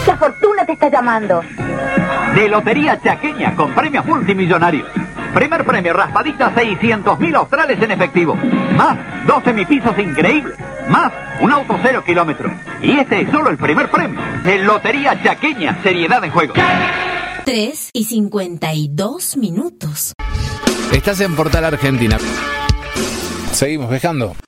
La fortuna te está llamando. De Lotería Chaqueña con premios multimillonarios. Primer premio, raspadita, 600.000 australes en efectivo. Más 2 semipisos increíbles. Más un auto 0 kilómetros. Y este es solo el primer premio. De Lotería Chaqueña, seriedad en juego. 3:52. Estás en Portal Argentina. Seguimos viajando.